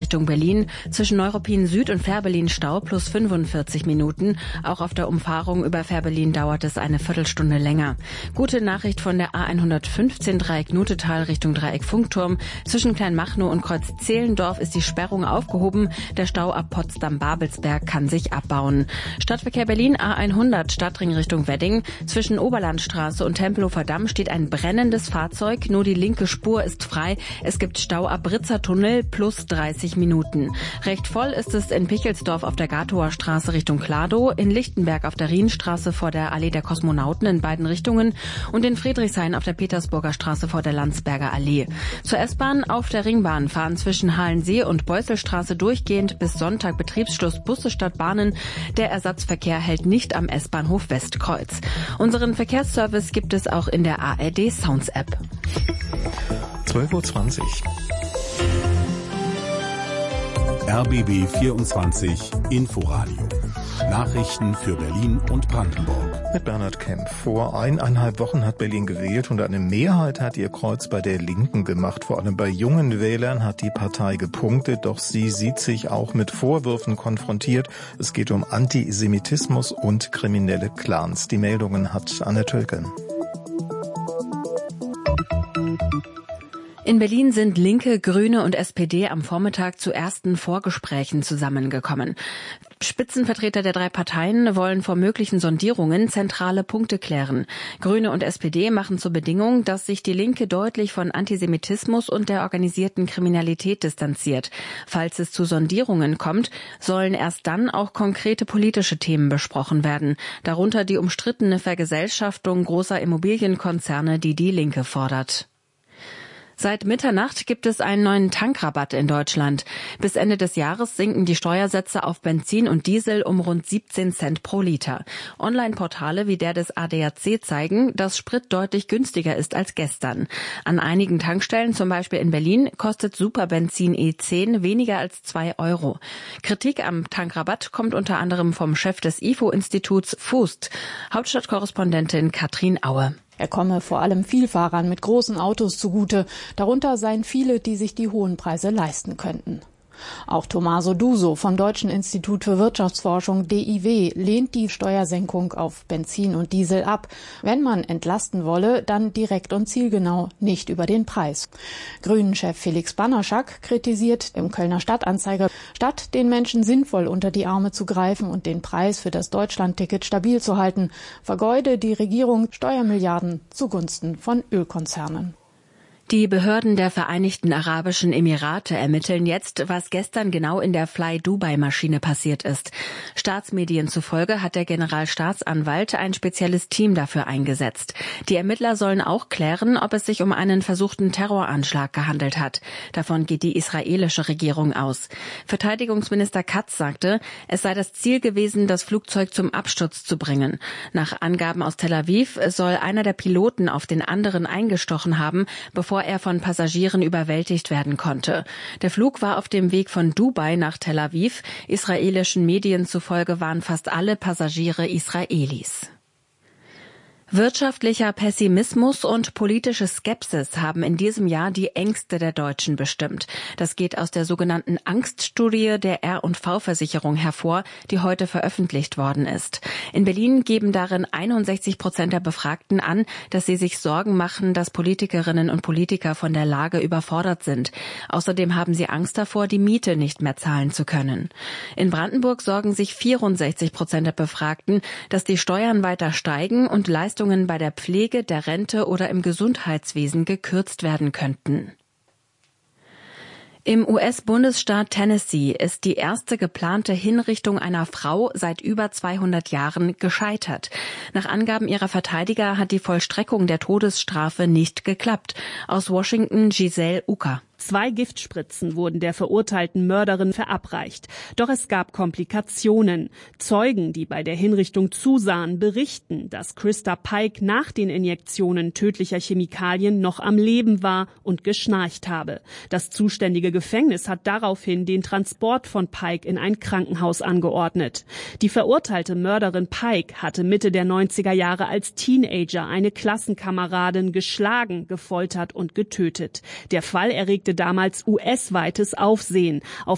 Richtung Berlin. Zwischen Neuruppin Süd und Fährberlin Stau plus 45 Minuten. Auch auf der Umfahrung über Fährberlin dauert es eine Viertelstunde länger. Gute Nachricht von der A115 Dreieck Nutetal Richtung Dreieck Funkturm. Zwischen Kleinmachnow und Kreuz Zehlendorf ist die Sperrung aufgehoben. Der Stau ab Potsdam-Babelsberg kann sich abbauen. Stadtverkehr Berlin A100 Stadtring Richtung Wedding. Zwischen Oberlandstraße und Tempelhofer Damm steht ein brennendes Fahrzeug. Nur die linke Spur ist frei. Es gibt Stau ab Britzer Tunnel plus 30 Minuten. Recht voll ist es in Pichelsdorf auf der Gatower Straße Richtung Kladow, in Lichtenberg auf der Rienstraße vor der Allee der Kosmonauten in beiden Richtungen und in Friedrichshain auf der Petersburger Straße vor der Landsberger Allee. Zur S-Bahn auf der Ringbahn fahren zwischen Halensee und Beusselstraße durchgehend bis Sonntag Betriebsschluss Busse statt Bahnen. Der Ersatzverkehr hält nicht am S-Bahnhof Westkreuz. Unseren Verkehrsservice gibt es auch in der ARD Sounds App. 12:20 Uhr. RBB 24 Inforadio. Nachrichten für Berlin und Brandenburg. Mit Bernhard Kempf. Vor 1,5 Wochen hat Berlin gewählt und eine Mehrheit hat ihr Kreuz bei der Linken gemacht. Vor allem bei jungen Wählern hat die Partei gepunktet, doch sie sieht sich auch mit Vorwürfen konfrontiert. Es geht um Antisemitismus und kriminelle Clans. Die Meldungen hat Anne Tölke. In Berlin sind Linke, Grüne und SPD am Vormittag zu ersten Vorgesprächen zusammengekommen. Spitzenvertreter der 3 Parteien wollen vor möglichen Sondierungen zentrale Punkte klären. Grüne und SPD machen zur Bedingung, dass sich die Linke deutlich von Antisemitismus und der organisierten Kriminalität distanziert. Falls es zu Sondierungen kommt, sollen erst dann auch konkrete politische Themen besprochen werden, darunter die umstrittene Vergesellschaftung großer Immobilienkonzerne, die die Linke fordert. Seit Mitternacht gibt es einen neuen Tankrabatt in Deutschland. Bis Ende des Jahres sinken die Steuersätze auf Benzin und Diesel um rund 17 Cent pro Liter. Online-Portale wie der des ADAC zeigen, dass Sprit deutlich günstiger ist als gestern. An einigen Tankstellen, zum Beispiel in Berlin, kostet Superbenzin E10 weniger als 2 €. Kritik am Tankrabatt kommt unter anderem vom Chef des IFO-Instituts Fust. Hauptstadtkorrespondentin Katrin Aue. Er komme vor allem Vielfahrern mit großen Autos zugute. Darunter seien viele, die sich die hohen Preise leisten könnten. Auch Tommaso Duso vom Deutschen Institut für Wirtschaftsforschung DIW lehnt die Steuersenkung auf Benzin und Diesel ab. Wenn man entlasten wolle, dann direkt und zielgenau, nicht über den Preis. Grünen-Chef Felix Bannerschak kritisiert im Kölner Stadtanzeiger, statt den Menschen sinnvoll unter die Arme zu greifen und den Preis für das Deutschlandticket stabil zu halten, vergeude die Regierung Steuermilliarden zugunsten von Ölkonzernen. Die Behörden der Vereinigten Arabischen Emirate ermitteln jetzt, was gestern genau in der Fly-Dubai-Maschine passiert ist. Staatsmedien zufolge hat der Generalstaatsanwalt ein spezielles Team dafür eingesetzt. Die Ermittler sollen auch klären, ob es sich um einen versuchten Terroranschlag gehandelt hat. Davon geht die israelische Regierung aus. Verteidigungsminister Katz sagte, es sei das Ziel gewesen, das Flugzeug zum Absturz zu bringen. Nach Angaben aus Tel Aviv soll einer der Piloten auf den anderen eingestochen haben, bevor er von Passagieren überwältigt werden konnte. Der Flug war auf dem Weg von Dubai nach Tel Aviv. Israelischen Medien zufolge waren fast alle Passagiere Israelis. Wirtschaftlicher Pessimismus und politische Skepsis haben in diesem Jahr die Ängste der Deutschen bestimmt. Das geht aus der sogenannten Angststudie der R&V-Versicherung hervor, die heute veröffentlicht worden ist. In Berlin geben darin 61% der Befragten an, dass sie sich Sorgen machen, dass Politikerinnen und Politiker von der Lage überfordert sind. Außerdem haben sie Angst davor, die Miete nicht mehr zahlen zu können. In Brandenburg sorgen sich 64% der Befragten, dass die Steuern weiter steigen und Leistungen bei der Pflege, der Rente oder im Gesundheitswesen gekürzt werden könnten. Im US-Bundesstaat Tennessee ist die erste geplante Hinrichtung einer Frau seit über 200 Jahren gescheitert. Nach Angaben ihrer Verteidiger hat die Vollstreckung der Todesstrafe nicht geklappt. Aus Washington Giselle Ucker. 2 Giftspritzen wurden der verurteilten Mörderin verabreicht. Doch es gab Komplikationen. Zeugen, die bei der Hinrichtung zusahen, berichten, dass Krista Pike nach den Injektionen tödlicher Chemikalien noch am Leben war und geschnarcht habe. Das zuständige Gefängnis hat daraufhin den Transport von Pike in ein Krankenhaus angeordnet. Die verurteilte Mörderin Pike hatte Mitte der 90er Jahre als Teenager eine Klassenkameradin geschlagen, gefoltert und getötet. Der Fall erregte damals US-weites Aufsehen. Auf